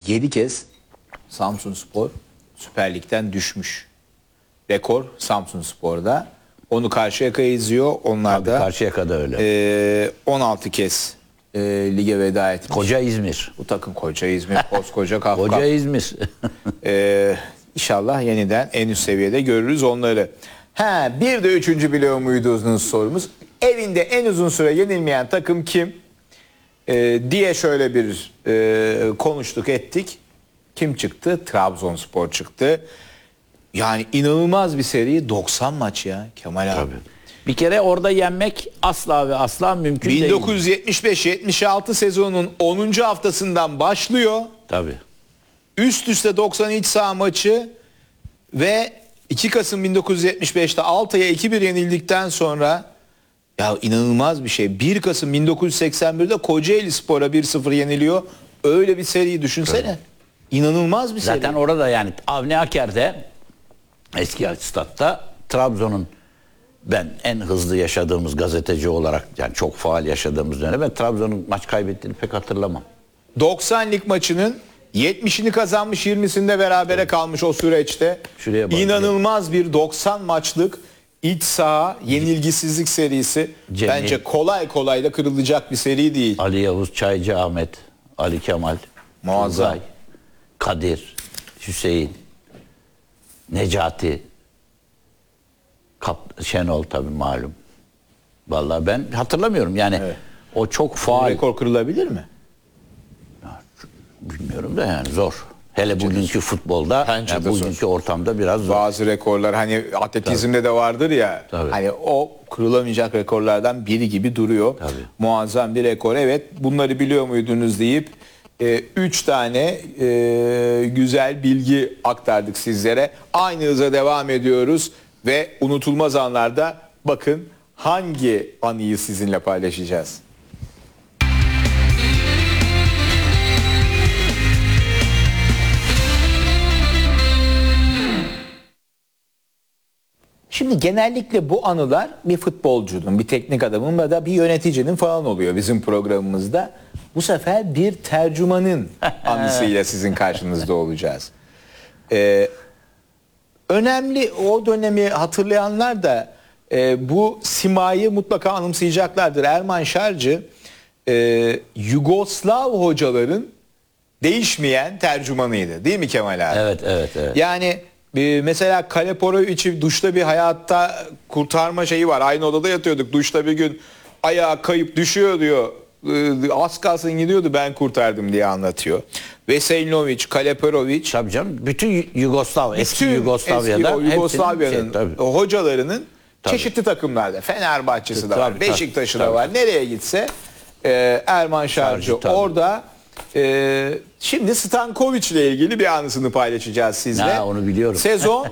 7 kez Samsunspor Süper Lig'den düşmüş. Rekor Samsunspor'da. Onu Karşıyaka izliyor. Onlar da Karşıyaka'da öyle. 16 kez lige veda etmiş. Koca İzmir. Bu takım koca İzmir, koskoca Kafka. Koca İzmir. İnşallah yeniden en üst seviyede görürüz onları. Bir de 3. biliyor muydunuz sorumuz. Evinde en uzun süre yenilmeyen takım kim? Diye şöyle bir konuştuk ettik. Kim çıktı? Trabzonspor çıktı. Yani inanılmaz bir seri, 90 maç ya Kemal abi. Tabii. Bir kere orada yenmek asla ve asla mümkün değil. 1975-76 sezonunun 10. haftasından başlıyor. Tabii. Üst üste 90 iç saha maçı ve 2 Kasım 1975'te Altay'a 2-1 yenildikten sonra ya inanılmaz bir şey. 1 Kasım 1981'de Kocaelispor'a 1-0 yeniliyor. Öyle bir seriyi düşünsene. Tabii. İnanılmaz bir seri. Zaten orada yani Avni Aker'de eski statta Trabzon'un ben en hızlı yaşadığımız gazeteci olarak yani çok faal yaşadığımız dönemde ben Trabzon'un maç kaybettiğini pek hatırlamam. 90 lig maçının 70'ini kazanmış 20'sinde berabere kalmış o süreçte. Şuraya bak. İnanılmaz bir 90 maçlık iç saha yenilgisizlik serisi. Bence kolay kolay da kırılacak bir seri değil. Ali Yavuz, Çaycı Ahmet, Ali Kemal, Muazzam. Turgay, Kadir, Hüseyin, Necati, Şenol tabii malum. Vallahi ben hatırlamıyorum yani Evet. o çok faal. Rekor kırılabilir mi? Bilmiyorum da yani zor. Hele bugünkü futbolda, Bence yani de bugünkü zor. ortamda biraz zor. Bazı rekorlar hani atletizmde de vardır ya. Tabii. Hani o kırılamayacak rekorlardan biri gibi duruyor. Tabii. Muazzam bir rekor. Evet, bunları biliyor muydunuz deyip 3 tane güzel bilgi aktardık sizlere. Aynı hıza devam ediyoruz ve unutulmaz anlarda bakın hangi anıyı sizinle paylaşacağız. Şimdi genellikle bu anılar bir futbolcunun, bir teknik adamın ya da bir yöneticinin falan oluyor bizim programımızda. Bu sefer bir tercümanın anısıyla sizin karşınızda olacağız. Önemli, o dönemi hatırlayanlar da bu simayı mutlaka anımsayacaklardır. Erman Şarcı Yugoslav hocaların değişmeyen tercümanıydı. Değil mi Kemal abi? Evet. Yani mesela Kaleporoviç'i duşta bir hayatta kurtarma şeyi var. Aynı odada yatıyorduk. Duşta bir gün ayağı kayıp düşüyor diyor. Az kalsın gidiyordu, ben kurtardım diye anlatıyor. Veselinovic, Kaleporovic. Tabii canım. Bütün Yugoslav, eski Yugoslavya'da Yugoslavya'nın hocalarının çeşitli takımlarda. Fenerbahçe'si de var. Tabii, Beşiktaş'ı tabii. da var. Nereye gitse Erman Şarcı orada. Şimdi Stankovic ile ilgili bir anısını paylaşacağız sizle. Onu biliyorum. Sezon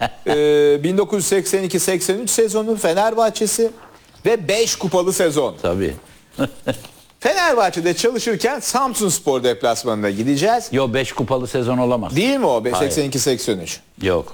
1982-83 sezonu Fenerbahçe'si ve 5 kupalı sezon. Tabii. Fenerbahçe'de çalışırken Samsunspor deplasmanına gideceğiz. Yok 5 kupalı sezon olamaz. Değil mi o? Hayır. 82-83. Yok.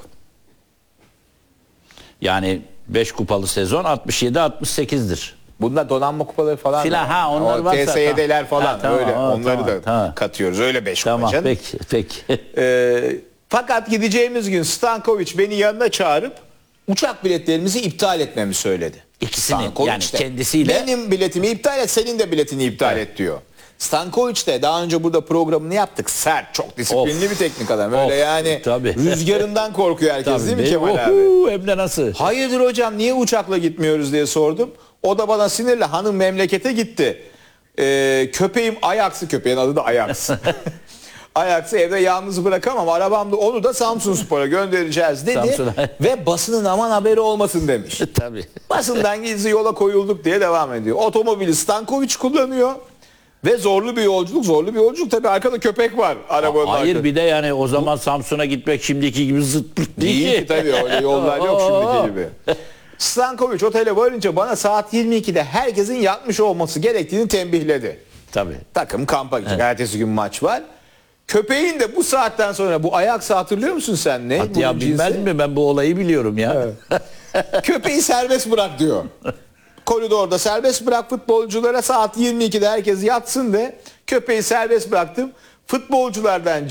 Yani 5 kupalı sezon 67-68'dir. Bunda donanma kupaları falan Filan, da var. ha, onlar O varsa, TSYD'ler falan ha, tamam, öyle. ha, Onları tamam, da tamam. katıyoruz. Öyle 5 Tamam kupa canım. peki. Fakat gideceğimiz gün Stankovic beni yanına çağırıp uçak biletlerimizi iptal etmemi söyledi. İkisini Stankovic yani de, kendisiyle. benim biletimi iptal et, senin de biletini iptal et diyor. Stankovic de daha önce burada programını yaptık. Sert, çok disiplinli bir teknik adam. Öyle yani tabii. rüzgarından korkuyor herkes, Tabii, değil mi benim- Kemal abi? Hem de nasıl? Hayırdır hocam, niye uçakla gitmiyoruz diye sordum. O da bana sinirle, hanım memlekete gitti. Köpeğim Ajax'ı, köpeğin adı da Ajax. Ajax'ı evde yalnız bırakamam. Arabamda, onu da Samsunspor'a göndereceğiz dedi. Samsun'a. Ve basının aman haberi olmasın demiş. Tabii. Basından gizli yola koyulduk diye devam ediyor. Otomobili Stankovic kullanıyor. Ve zorlu bir yolculuk. Tabii arkada köpek var arabanın Hayır arkasında. bir de yani o zaman Samsun'a gitmek şimdiki gibi zıt pırt Değil ki tabii, öyle yollar yok şimdiki gibi. Stankovic otele varınca bana saat 22'de herkesin yatmış olması gerektiğini tembihledi. Tabii. Takım kampa gidecek. Ertesi gün maç var. Köpeğin de bu saatten sonra, bu Ajax'ı hatırlıyor musun sen? Ne? Hatta ya Bunun bilmez cinsi? mi, ben bu olayı biliyorum ya. Köpeği serbest bırak diyor. Koridorda serbest bırak futbolculara, saat 22'de herkes yatsın de. Köpeği serbest bıraktım. Futbolculardan